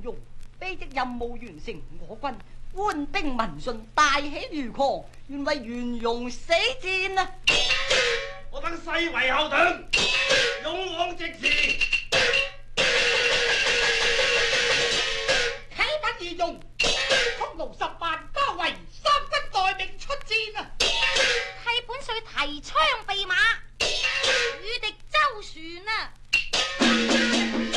庸，卑職任務完成，我軍官兵民順，大喜如狂，願為元戎死戰啊！ 我等誓為後盾，勇往直前。 啟稟義勇，匈奴10萬包圍，三軍待命出戰啊！ 替本帥提槍備馬，與敵周旋啊！